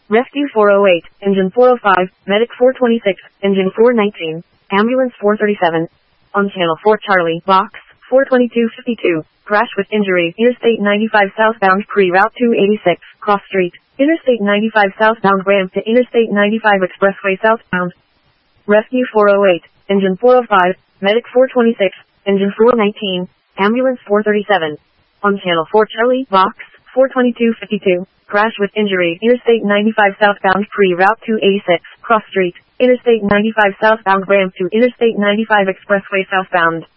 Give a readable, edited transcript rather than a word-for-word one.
Rescue 408, Engine 405, Medic 426, Engine 419, Ambulance 437. On Channel 4 Charlie, Box 42252. Crash with injury. Interstate 95 southbound pre-route 286, cross street. Interstate 95 southbound ramp to Interstate 95 expressway southbound. Rescue 408, Engine 405, Medic 426, Engine 419, Ambulance 437. On Channel 4 Charlie, Box 42252. Crash with injury. Interstate 95 southbound pre-route 286, cross street. Interstate 95 southbound ramp to Interstate 95 expressway southbound.